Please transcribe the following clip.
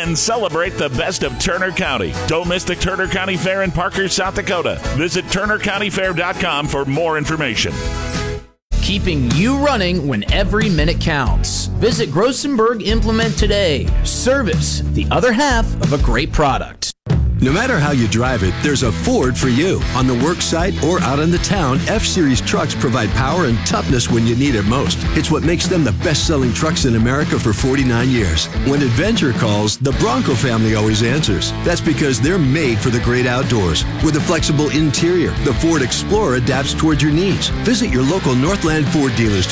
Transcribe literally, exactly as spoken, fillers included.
and celebrate the best of Turner County. Don't miss the Turner County Fair in Parker, South Dakota. Visit turner county fair dot com for more information. Keeping you running when every minute counts. Visit Grossenberg Implement today. Service, the other half of a great product. No matter how you drive it, there's a Ford for you. On the work site or out in the town, F-Series trucks provide power and toughness when you need it most. It's what makes them the best-selling trucks in America for forty-nine years. When adventure calls, the Bronco family always answers. That's because they're made for the great outdoors. With a flexible interior, the Ford Explorer adapts toward your needs. Visit your local Northland Ford dealers